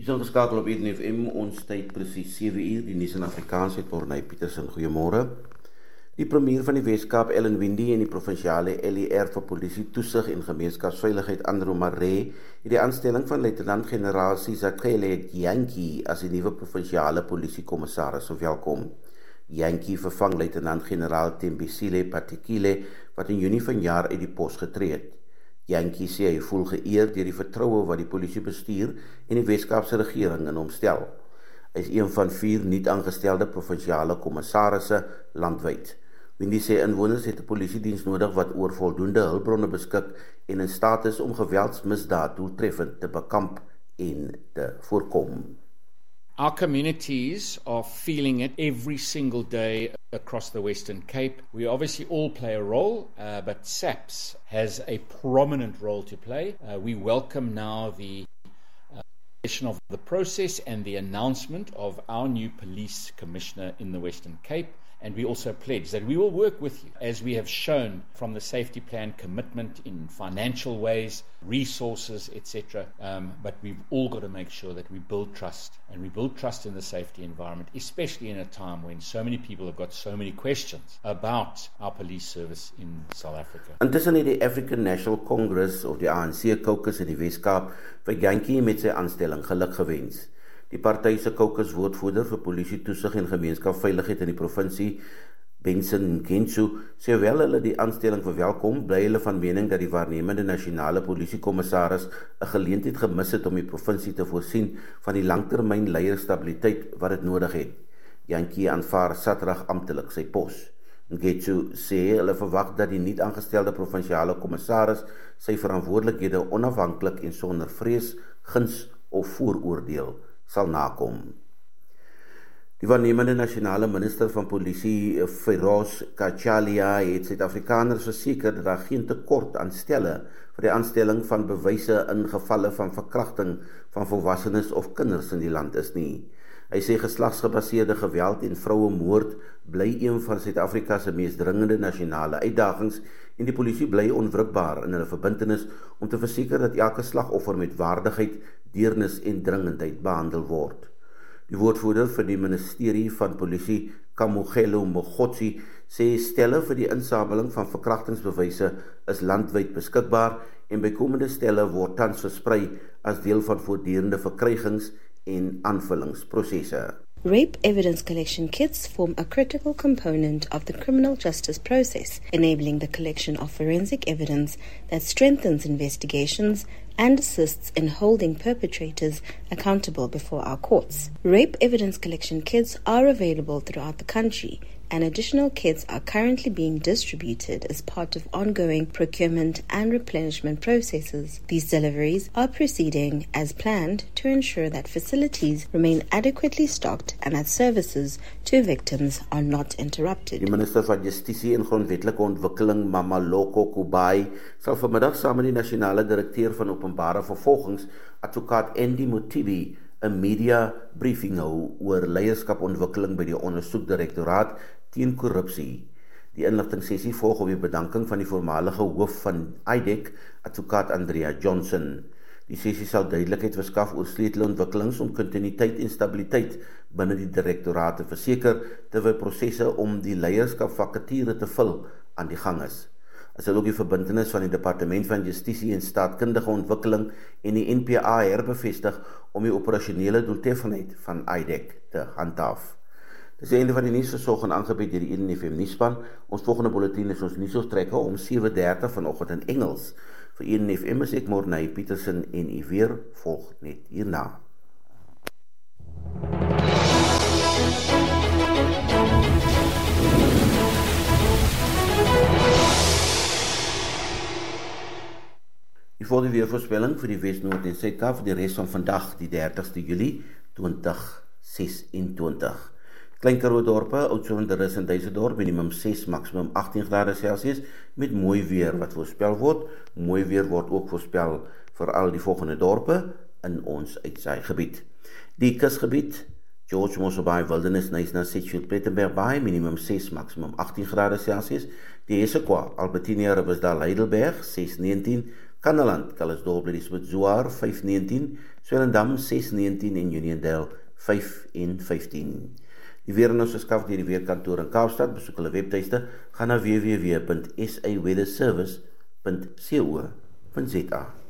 Ons is geskakel op Eden FM, ons tyd presies 7 uur, die nuus in Afrikaans het Morney Petersen, goeiemôre. Die premier van die Weskaap, Ellen Windey, en die provinsiale LER vir polisie toesig en gemeenskapsveiligheid, Andrew Maree, het die aanstelling van luitenant-generaal Sizakele Jantjie as die nuwe provinsiale polisiekommissaris verwelkom. Jantjie vervang luitenant-generaal Thembisile Patekile, wat in Junie vanjaar uit die pos getree het. Jantjie sê hy voel geëerd deur die vertroue wat die polisiebestuur en die Weskaapse regering in hom stel. Hy is een van 4 nuut aangestelde provinsiale kommissarisse landwyd. Windey sê inwoners het 'n polisiediens nodig wat oor voldoende hulpbronne beskik en in staat is om geweldsmisdaad doeltreffend te bekamp en te voorkom. Our communities are feeling it every single day across the Western Cape. We obviously all play a role, but SAPS has a prominent role to play. We welcome now the of the process and the announcement of our new police commissioner in the Western Cape. And we also pledge that we will work with you, as we have shown from the safety plan commitment in financial ways, resources, etc. But we've all got to make sure that we build trust, and we build trust in the safety environment, especially in a time when so many people have got so many questions about our police service in South Africa. Intussen het die African National Congress of die ANC caucus in die Weskaap vir Jantjie met sy aanstelling geluk gewens. Die party se caucus woordvoerder vir polisie toesig en gemeenskapsveiligheid in die provinsie, Benson Ngentsu, sê hoewel hulle die aanstelling verwelkom, bly hulle van mening dat die waarnemende nasionale polisiekommissaris 'n geleentheid gemis het om die provinsie te voorsien van die langtermyn leierstabiliteit wat dit nodig het. Jantjie aanvaar Saterdag amptelik sy pos. Ngentsu sê hulle verwag dat die nuut aangestelde provinsiale kommissaris sy verantwoordelikhede onafhanklik en sonder vrees, guns of vooroordeel sal nakom. Die waarnemende nasionale minister van polisie, Feroz Kachalia, het Suid-Afrikaners verseker dat daar geen tekort aan stelle vir die aanstelling van bewyse in gevalle van verkrachting van volwassenes of kinders in die land is nie. Hy sê geslagsgebaseerde geweld en vrouemoord bly een van Suid-Afrika se mees dringende nasionale uitdagings en die polisie bly onwrikbaar in hulle verbintenis om te verseker dat elke slagoffer met waardigheid, deernis en dringendheid behandel word. Die woordvoerder vir die ministerie van polisie, Kamogelo Mogotsi, sê stelle vir die insameling van verkrachtingsbewyse is landwyd beskikbaar en bykomende stelle word tans versprei as deel van voortdurende verkrygings en aanvullingsprosesse. Rape evidence collection kits form a critical component of the criminal justice process, enabling the collection of forensic evidence that strengthens investigations and assists in holding perpetrators accountable before our courts. Rape evidence collection kits are available throughout the country, and additional kits are currently being distributed as part of ongoing procurement and replenishment processes. These deliveries are proceeding as planned to ensure that facilities remain adequately stocked and that services to victims are not interrupted. Die minister van Justisie en Grondwetlike Ontwikkeling, Mamaloko Kubai, sal vanmiddag saam met die nasionale direkteur van openbare vervolgings, advokaat Andy Mothibi, 'n media briefing hou oor leierskapontwikkeling by die ondersoekdirektoraat teen korrupsie. Die inligtingsessie volg op die bedanking van die voormalige hoof van IDEC, advokaat Andrea Johnson. Die sessie sal duidelikheid verskaf oor sleutelontwikkelings om kontinuïteit en stabiliteit binne die direktoraat te verseker, terwyl prosesse om die leierskapvakature te vul aan die gang is. As ook die verbintenis van die Departement van Justisie en Staatkundige Ontwikkeling en die NPA herbevestig om die operasionele doeltreffendheid van IDEC te handhaaf. Dis die einde van die nuusversorging aangebied deur die Eden FM nuusspan. Ons volgende bulletin is ons nuusoortrekker om 7:30 vanoggend in Engels. Vir Eden FM is ek Morney Petersen en u weer volg net hierna. Die volgende weervoorspelling vir die Wes-Noord en Suid-Kaap vir die res van vandag, die 30ste Julie 2026. Klein Karoo dorpe, Oudtshoorn en Duisendorp, minimum 6, maximum 18 grade Celsius, met mooi weer wat voorspel word. Mooi weer word ook voorspel vir al die volgende dorpe in ons uitsaaigebied. Die kusgebied, George Mossel Bay, Wilderness, Knysna, Sedgefield, Plettenberg Bay, minimum 6, maximum 18 grade Celsius. Die Essequa, Albertinia, Riversdal, Heidelberg, 6, 19, Kannaland, Calisdorp, Ladysmith, Zwaar 5-19, Swellendam 6-19 en Uniondale 5-15. Die weer in ons geskaf deur die weerkantoor in Kaapstad, besoek hulle webtuiste, gaan na www.saweatherservice.co.za.